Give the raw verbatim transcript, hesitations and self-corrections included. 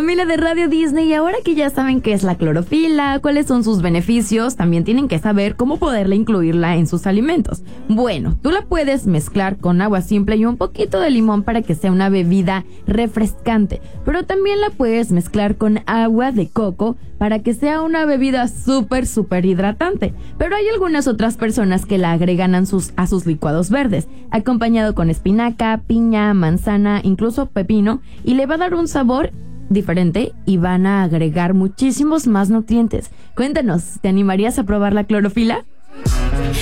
Familia de Radio Disney, y ahora que ya saben qué es la clorofila, cuáles son sus beneficios, también tienen que saber cómo poderla incluirla en sus alimentos. Bueno, tú la puedes mezclar con agua simple y un poquito de limón para que sea una bebida refrescante, pero también la puedes mezclar con agua de coco para que sea una bebida súper, súper hidratante. Pero hay algunas otras personas que la agregan a sus, a sus licuados verdes, acompañado con espinaca, piña, manzana, incluso pepino, y le va a dar un sabor diferente y van a agregar muchísimos más nutrientes. Cuéntanos, ¿te animarías a probar la clorofila?